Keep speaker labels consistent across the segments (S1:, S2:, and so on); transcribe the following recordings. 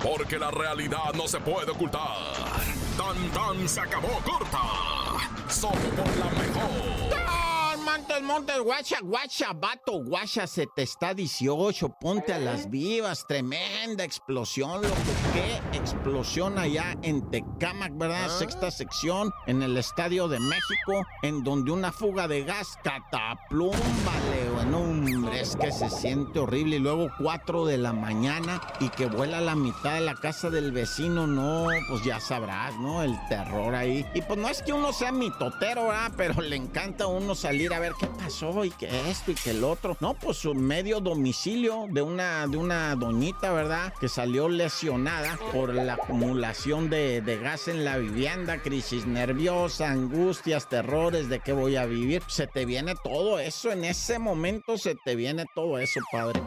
S1: porque la realidad no se puede ocultar. Tan tan se acabó corta. Solo por la mejor.
S2: Montes, guacha, vato, guacha, se te está 18, ponte a las vivas, tremenda explosión, loco, qué explosión allá en Tecámac, ¿verdad? Sexta sección, en el Estadio de México, en donde una fuga de gas cataplum, vale, bueno, hombre, es que se siente horrible, y luego 4 de la mañana, y que vuela a la mitad de la casa del vecino, no, pues ya sabrás, ¿no? El terror ahí, y pues no es que uno sea mitotero, ¿verdad? Pero le encanta a uno salir a ver qué pasó y que esto y que el otro. No, pues su medio domicilio de una doñita, ¿verdad? Que salió lesionada por la acumulación de gas en la vivienda, crisis nerviosa, angustias, terrores de qué voy a vivir. Se te viene todo eso, en ese momento se te viene todo eso, padre.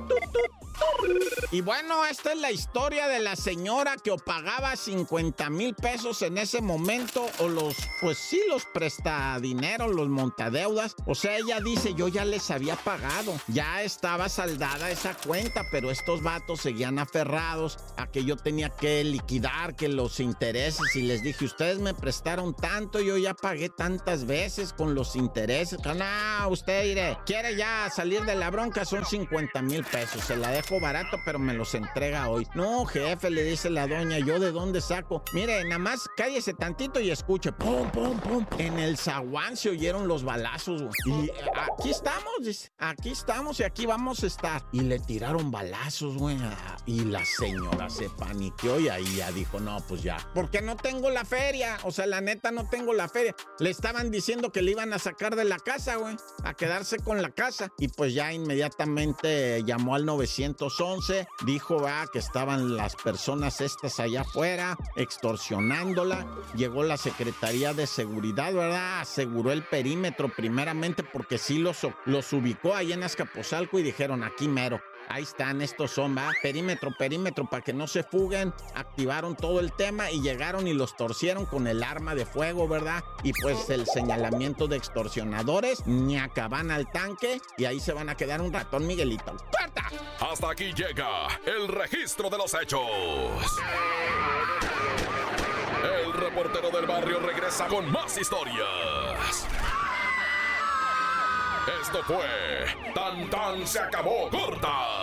S2: Y bueno, esta es la historia de la señora que o pagaba 50,000 pesos en ese momento, o los prestadineros, los montadeudas. O sea, ella dice, yo ya les había pagado, ya estaba saldada esa cuenta, pero estos vatos seguían aferrados a que yo tenía que liquidar, que los intereses, y les dije, ustedes me prestaron tanto, yo ya pagué tantas veces con los intereses. No, usted quiere ya salir de la bronca, son 50,000 pesos, se la dejo barato, pero me los entrega hoy. No, jefe, le dice la doña, ¿yo de dónde saco? Mire, nada más cállese tantito y escuche. Pum, pum, pum. En el zaguán se oyeron los balazos, güey. Y aquí estamos, dice. Aquí estamos y aquí vamos a estar. Y le tiraron balazos, güey. Y la señora se paniqueó y ahí ya dijo, no, pues ya. Porque no tengo la feria. O sea, la neta, no tengo la feria. Le estaban diciendo que le iban a sacar de la casa, güey. A quedarse con la casa. Y pues ya inmediatamente llamó al 911. Dijo, que estaban las personas estas allá afuera extorsionándola. Llegó la Secretaría de Seguridad, ¿verdad? Aseguró el perímetro primeramente porque sí los ubicó ahí en Azcapotzalco y dijeron, aquí mero. Ahí están, estos son, ¿va? Perímetro, para que no se fuguen. Activaron todo el tema y llegaron y los torcieron con el arma de fuego, ¿verdad? Y pues el señalamiento de extorsionadores, ñacaban al tanque y ahí se van a quedar un ratón, Miguelito. ¡Corta!
S1: Hasta aquí llega el registro de los hechos. El reportero del barrio regresa con más historias. Esto fue Tan Tan se acabó corta.